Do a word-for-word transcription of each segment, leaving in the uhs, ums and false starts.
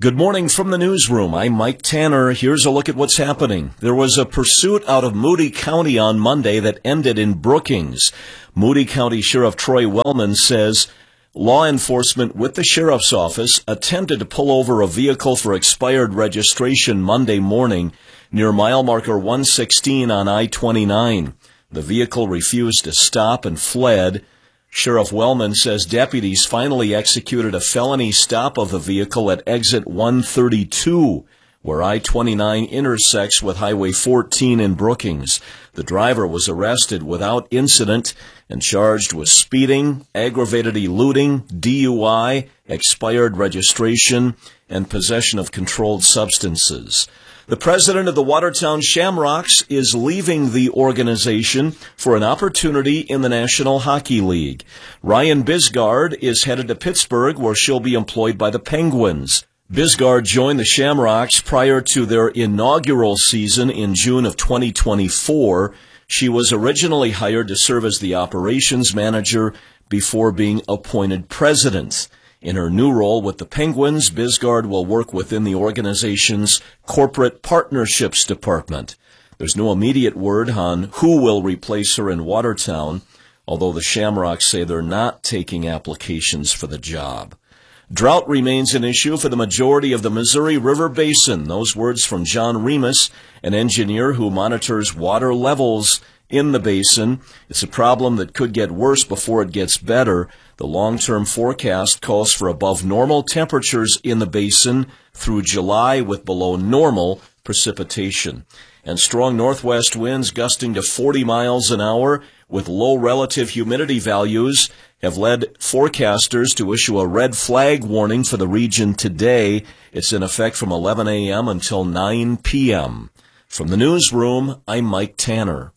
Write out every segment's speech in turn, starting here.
Good morning from the newsroom. I'm Mike Tanner. Here's a look at what's happening. There was a pursuit out of Moody County on Monday that ended in Brookings. Moody County Sheriff Troy Wellman says law enforcement with the sheriff's office attempted to pull over a vehicle for expired registration Monday morning near mile marker one sixteen on I twenty-nine. The vehicle refused to stop and fled. Sheriff Wellman says deputies finally executed a felony stop of the vehicle at exit one thirty-two, where I twenty-nine intersects with Highway fourteen in Brookings. The driver was arrested without incident and charged with speeding, aggravated eluding, D U I, expired registration, and possession of controlled substances. The president of the Watertown Shamrocks is leaving the organization for an opportunity in the National Hockey League. Ryan Bisgard is headed to Pittsburgh, where she'll be employed by the Penguins. Bisgard joined the Shamrocks prior to their inaugural season in June of twenty twenty-four. She was originally hired to serve as the operations manager before being appointed president. In her new role with the Penguins, Bisgard will work within the organization's corporate partnerships department. There's no immediate word on who will replace her in Watertown, although the Shamrocks say they're not taking applications for the job. Drought remains an issue for the majority of the Missouri River Basin. Those words from John Remus, an engineer who monitors water levels in the basin. It's a problem that could get worse before it gets better. The long-term forecast calls for above normal temperatures in the basin through July with below normal precipitation. And strong northwest winds gusting to forty miles an hour with low relative humidity values have led forecasters to issue a red flag warning for the region today. It's in effect from eleven a.m. until nine p.m. From the newsroom, I'm Mike Tanner.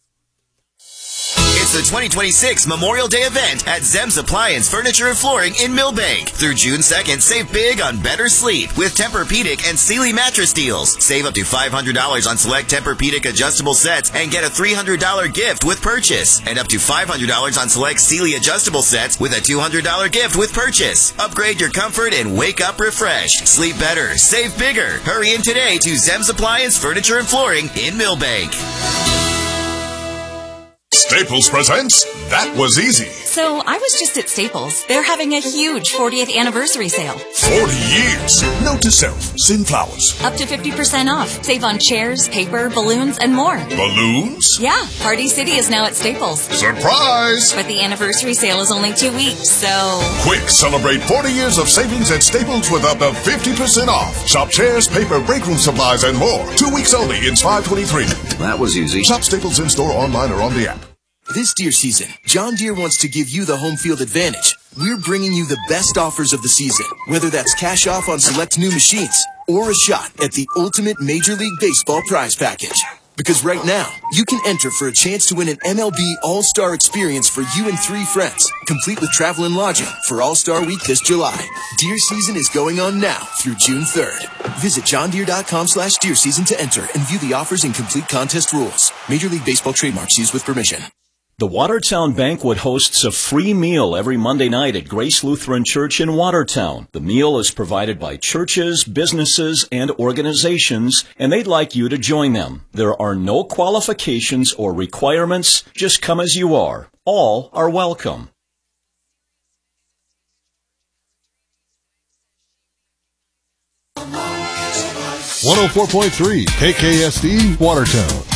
It's the twenty twenty-six Memorial Day event at Zem's Appliance Furniture and Flooring in Millbank. Through June second, save big on better sleep with Tempur-Pedic and Sealy mattress deals. Save up to five hundred dollars on select Tempur-Pedic adjustable sets and get a three hundred dollars gift with purchase. And up to five hundred dollars on select Sealy adjustable sets with a two hundred dollars gift with purchase. Upgrade your comfort and wake up refreshed. Sleep better, save bigger. Hurry in today to Zem's Appliance Furniture and Flooring in Millbank. Staples presents That Was Easy. So I was just at Staples. They're having a huge fortieth anniversary sale. forty years. Note to self, send flowers. Up to fifty percent off. Save on chairs, paper, balloons, and more. Balloons? Yeah, Party City is now at Staples. Surprise! But the anniversary sale is only two weeks, so... Quick, celebrate forty years of savings at Staples with up to fifty percent off. Shop chairs, paper, break room supplies, and more. Two weeks only. It's five twenty-three. That was easy. Shop Staples in-store, online, or on the app. This deer season, John Deere wants to give you the home field advantage. We're bringing you the best offers of the season, whether that's cash off on select new machines or a shot at the ultimate Major League Baseball prize package. Because right now, you can enter for a chance to win an M L B All-Star experience for you and three friends, complete with travel and lodging for All-Star Week this July. Deer season is going on now through June third. Visit johndeere.com slash deer season to enter and view the offers and complete contest rules. Major League Baseball trademarks used with permission. The Watertown Banquet hosts a free meal every Monday night at Grace Lutheran Church in Watertown. The meal is provided by churches, businesses, and organizations, and they'd like you to join them. There are no qualifications or requirements. Just come as you are. All are welcome. one oh four point three K K S D Watertown.